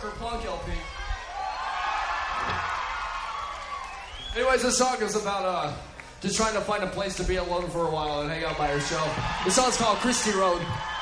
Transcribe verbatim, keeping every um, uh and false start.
Parker Punk L P. Anyways, this song is about uh, just trying to find a place to be alone for a while and hang out by yourself. This song's called Christie Road.